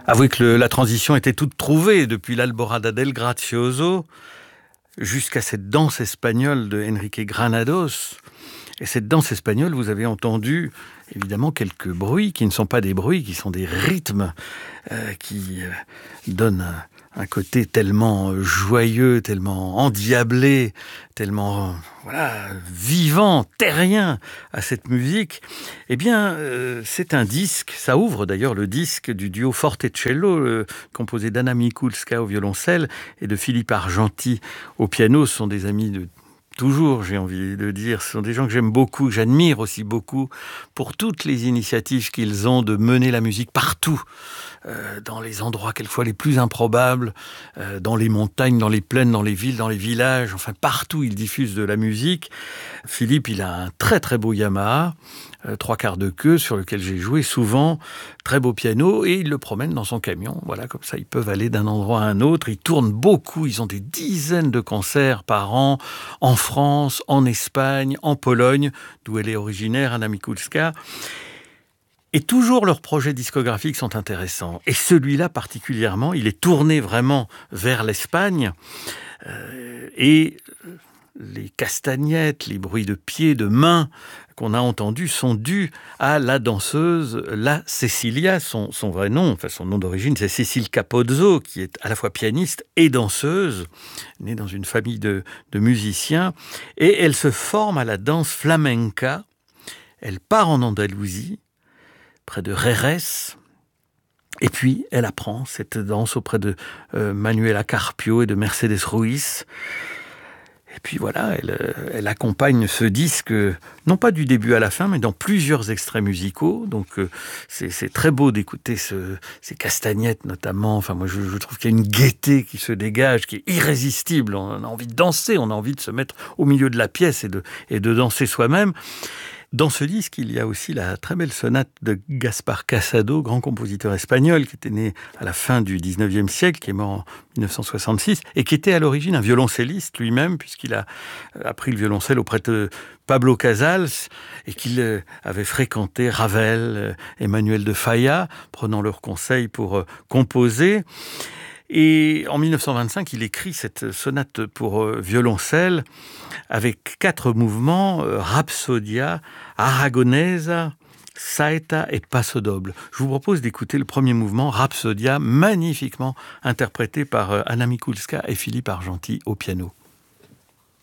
Avouez que la transition était toute trouvée depuis l'Alborada del Gracioso jusqu'à cette danse espagnole de Enrique Granados. Et cette danse espagnole, vous avez entendu évidemment quelques bruits qui ne sont pas des bruits, qui sont des rythmes qui donnent un côté tellement joyeux, tellement endiablé, tellement vivant, terrien à cette musique. Eh bien, c'est un disque, ça ouvre d'ailleurs le disque du duo Forte-Cello, composé d'Anna Mikulska au violoncelle et de Philippe Argenti au piano. Ce sont des amis de toujours, j'ai envie de dire, ce sont des gens que j'aime beaucoup, que j'admire aussi beaucoup pour toutes les initiatives qu'ils ont de mener la musique partout, dans les endroits quelquefois les plus improbables, dans les montagnes, dans les plaines, dans les villes, dans les villages, enfin partout ils diffusent de la musique. Philippe, il a un très très beau Yamaha, 3/4 de queue sur lequel j'ai joué souvent, très beau piano, et il le promène dans son camion. Voilà, comme ça ils peuvent aller d'un endroit à un autre. Ils tournent beaucoup, ils ont des dizaines de concerts par an en France, en Espagne, en Pologne, d'où elle est originaire, Anna Mikulska. Et toujours leurs projets discographiques sont intéressants. Et celui-là particulièrement, il est tourné vraiment vers l'Espagne. Et les castagnettes, les bruits de pieds, de mains qu'on a entendus sont dus à la danseuse La Cecilia. Son vrai nom, enfin son nom d'origine, c'est Cécile Capozzo, qui est à la fois pianiste et danseuse, née dans une famille de musiciens. Et elle se forme à la danse flamenca. Elle part en Andalousie, près de Jerez. Et puis, elle apprend cette danse auprès de Manuela Carpio et de Mercedes Ruiz. Et puis voilà, elle accompagne ce disque, non pas du début à la fin, mais dans plusieurs extraits musicaux. Donc c'est très beau d'écouter ces castagnettes notamment. Enfin moi je trouve qu'il y a une gaieté qui se dégage, qui est irrésistible. On a envie de danser, on a envie de se mettre au milieu de la pièce et de danser soi-même. Dans ce disque, il y a aussi la très belle sonate de Gaspar Casado, grand compositeur espagnol, qui était né à la fin du 19e siècle, qui est mort en 1966, et qui était à l'origine un violoncelliste lui-même, puisqu'il a appris le violoncelle auprès de Pablo Casals, et qu'il avait fréquenté Ravel, Emmanuel de Falla, prenant leurs conseils pour composer. Et en 1925, il écrit cette sonate pour violoncelle avec 4 mouvements, Rhapsodia, Aragonesa, Saeta et Paso Doble. Je vous propose d'écouter le premier mouvement, Rhapsodia, magnifiquement interprété par Anna Mikulska et Philippe Argenti au piano.